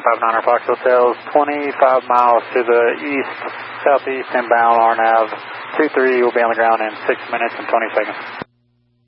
59er Fox Hotels, 25 miles to the east, southeast, inbound RNAV 23 will be on the ground in 6 minutes and 20 seconds.